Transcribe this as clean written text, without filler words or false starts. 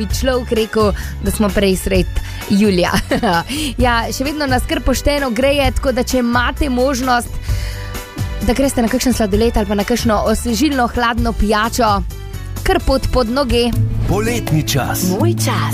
človek rekel, da smo prej sred julija. Ja, še vedno nas kar pošteno greje, tako da če imate možnost, da greste na kakšen sladoled ali pa na kakšno osvežilno hladno pijačo, kar pod noge. Poletni čas. Moj čas.